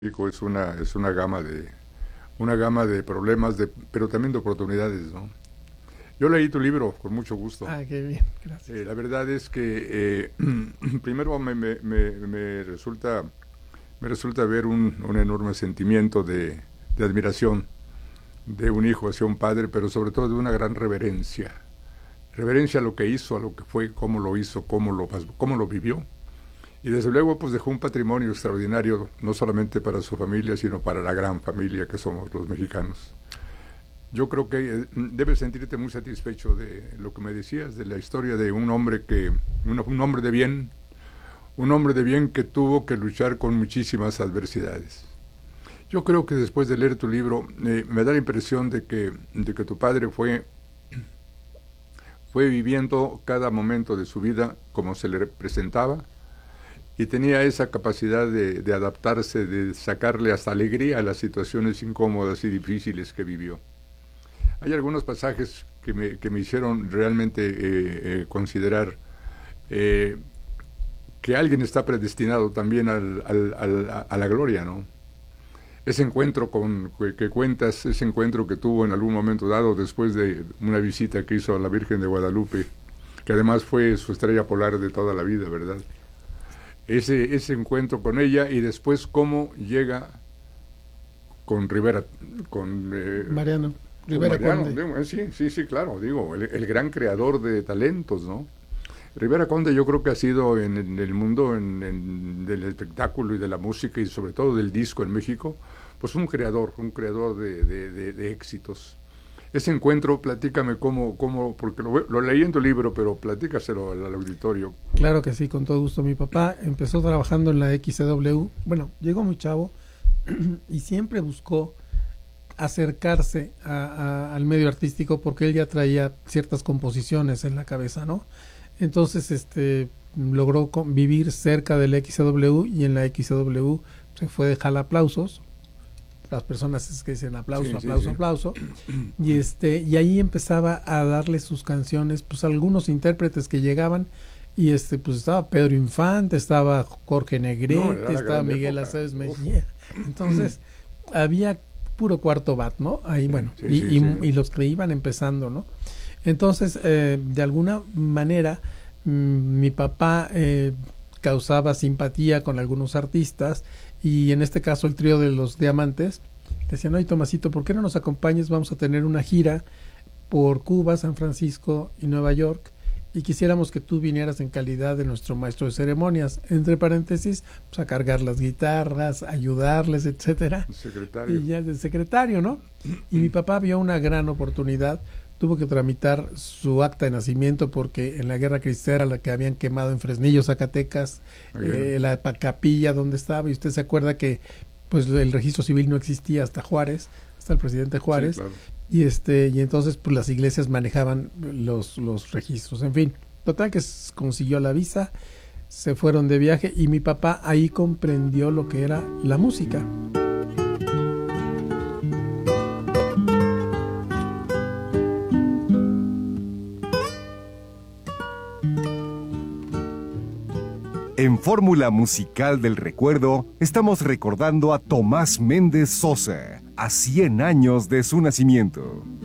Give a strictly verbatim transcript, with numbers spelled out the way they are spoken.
Es una, es una gama de, una gama de problemas, de, pero también de oportunidades, ¿no? Yo leí tu libro con mucho gusto. Ah, qué bien, gracias. Eh, la verdad es que eh, primero me, me, me, me resulta me resulta ver un, un enorme sentimiento de, de admiración de un hijo hacia un padre, pero sobre todo de una gran reverencia. Reverencia a lo que hizo, a lo que fue, cómo lo hizo, cómo lo, cómo lo vivió. Y desde luego pues dejó un patrimonio extraordinario, no solamente para su familia, sino para la gran familia que somos los mexicanos. Yo creo que eh, debes sentirte muy satisfecho de lo que me decías, de la historia de un hombre que, un, un hombre de bien, un hombre de bien que tuvo que luchar con muchísimas adversidades. Yo creo que después de leer tu libro, eh, me da la impresión de que, de que tu padre fue, fue viviendo cada momento de su vida como se le presentaba, y tenía esa capacidad de, de adaptarse, de sacarle hasta alegría a las situaciones incómodas y difíciles que vivió. Hay algunos pasajes que me, que me hicieron realmente eh, eh, considerar eh, que alguien está predestinado también al, al, al, a la gloria, ¿no? Ese encuentro con, que, que cuentas, ese encuentro que tuvo en algún momento dado después de una visita que hizo a la Virgen de Guadalupe, que además fue su estrella polar de toda la vida, ¿verdad? Ese, ese encuentro con ella, y después cómo llega con Rivera, con eh, Mariano Rivera Mariano, Conde. Digo, sí, sí, sí, claro, digo, el, el gran creador de talentos, ¿no? Rivera Conde yo creo que ha sido en, en el mundo en, en, del espectáculo y de la música y sobre todo del disco en México, pues un creador, un creador de, de, de, de éxitos. Ese encuentro, platícame cómo, cómo porque lo, lo leí en tu libro, pero platícaselo al, al auditorio. Claro que sí, con todo gusto. Mi papá empezó trabajando en la X C W, bueno, llegó muy chavo y siempre buscó acercarse a, a, al medio artístico porque él ya traía ciertas composiciones en la cabeza, ¿no? Entonces, este, logró vivir cerca de la X C W, y en la X C W se fue de jalaplausos. Las personas es que dicen aplauso, sí, aplauso, sí, sí. aplauso, y este, y ahí empezaba a darle sus canciones, pues a algunos intérpretes que llegaban, y este, pues estaba Pedro Infante, estaba Jorge Negrete, no, estaba Miguel Aceves Mejía, entonces había puro cuarto bat, ¿no? Ahí, bueno, sí, y, sí, y, sí. y los que iban empezando, ¿no? Entonces, eh, de alguna manera, mmm, mi papá eh, causaba simpatía con algunos artistas, y en este caso el trío de los Diamantes decían: oye, Tomasito, ¿por qué no nos acompañes? Vamos a tener una gira por Cuba, San Francisco y Nueva York, y quisiéramos que tú vinieras en calidad de nuestro maestro de ceremonias, entre paréntesis, pues a cargar las guitarras, ayudarles, etcétera. Secretario. Y ya el secretario, ¿no? Y mi papá vio una gran oportunidad. Tuvo que tramitar su acta de nacimiento porque en la guerra cristera, la que habían quemado en Fresnillo, Zacatecas, eh, la capilla donde estaba, y usted se acuerda que pues el registro civil no existía hasta Juárez, hasta el presidente Juárez, sí, claro. y este y entonces pues las iglesias manejaban los, los registros, en fin, total que consiguió la visa, se fueron de viaje, y mi papá ahí comprendió lo que era la música. En Fórmula Musical del Recuerdo, estamos recordando a Tomás Méndez Sosa, a cien años de su nacimiento.